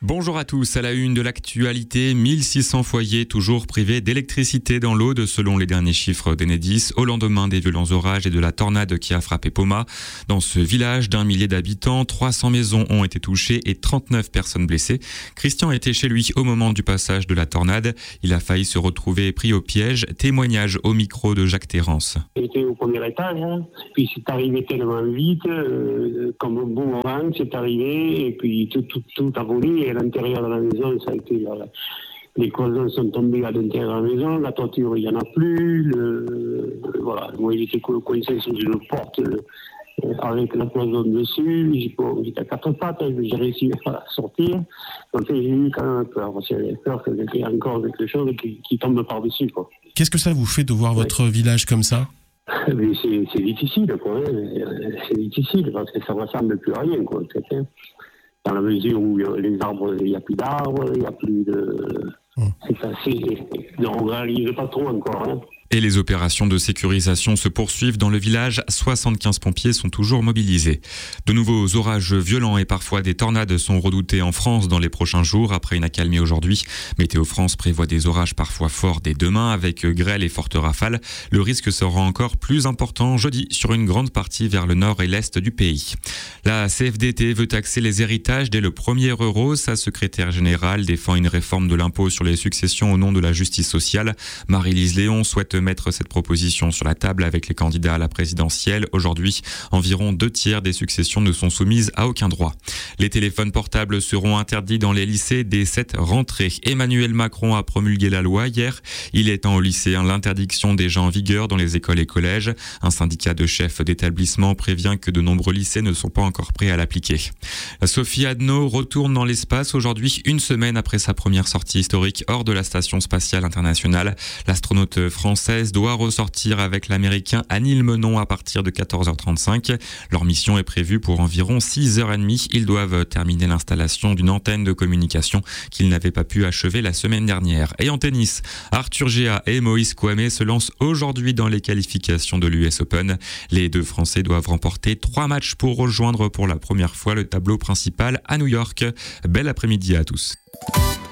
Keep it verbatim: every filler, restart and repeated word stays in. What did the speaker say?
Bonjour à tous, à la une de l'actualité, mille six cents foyers toujours privés d'électricité dans l'Aude selon les derniers chiffres d'Enedis au lendemain des violents orages et de la tornade qui a frappé Poma. Dans ce village d'un millier d'habitants, trois cents maisons ont été touchées et trente-neuf personnes blessées. Christian était chez lui au moment du passage de la tornade. Il a failli se retrouver pris au piège. Témoignage au micro de Jacques Terrance. J'étais au premier étage, hein. Puis c'est arrivé tellement vite, euh, comme un boomerang, c'est arrivé, et puis tout, tout, tout a volé. À l'intérieur de la maison, ça a été, euh, les cloisons sont tombées à l'intérieur de la maison, la toiture, il n'y en a plus. Le, euh, voilà, moi j'étais coincé sur une porte euh, avec la cloison dessus. Bon, j'étais à quatre pattes, j'ai réussi à sortir. Donc j'ai eu quand même peur. J'avais peur qu'il y ait encore quelque chose qui, qui tombe par-dessus, quoi. Qu'est-ce que ça vous fait de voir votre ouais. village comme ça ? Mais c'est, c'est difficile, quoi. Hein. C'est difficile parce que ça ne ressemble plus à rien, quoi. Dans la mesure où les arbres, il n'y a plus d'arbres, il n'y a plus de... Mmh. C'est assez... On ne réalise pas trop encore, hein. Et les opérations de sécurisation se poursuivent dans le village. soixante-quinze pompiers sont toujours mobilisés. De nouveaux orages violents et parfois des tornades sont redoutés en France dans les prochains jours après une accalmie aujourd'hui. Météo France prévoit des orages parfois forts dès demain avec grêle et fortes rafales. Le risque sera encore plus important jeudi sur une grande partie vers le nord et l'est du pays. La C F D T veut taxer les héritages dès le premier euro. Sa secrétaire générale défend une réforme de l'impôt sur les successions au nom de la justice sociale. Marie-Lise Léon souhaite mettre cette proposition sur la table avec les candidats à la présidentielle. Aujourd'hui, environ deux tiers des successions ne sont soumises à aucun droit. Les téléphones portables seront interdits dans les lycées dès cette rentrée. Emmanuel Macron a promulgué la loi hier. Il étend aux lycéens l'interdiction déjà en vigueur dans les écoles et collèges. Un syndicat de chefs d'établissement prévient que de nombreux lycées ne sont pas encore prêts à l'appliquer. Sophie Adno retourne dans l'espace aujourd'hui, une semaine après sa première sortie historique hors de la station spatiale internationale. L'astronaute française doit ressortir avec l'américain Anil Menon à partir de quatorze heures trente-cinq. Leur mission est prévue pour environ six heures trente. Ils doivent terminer l'installation d'une antenne de communication qu'ils n'avaient pas pu achever la semaine dernière. Et en tennis, Arthur Géa et Moïse Kouamé se lancent aujourd'hui dans les qualifications de l'U S Open. Les deux Français doivent remporter trois matchs pour rejoindre pour la première fois le tableau principal à New York. Bel après-midi à tous.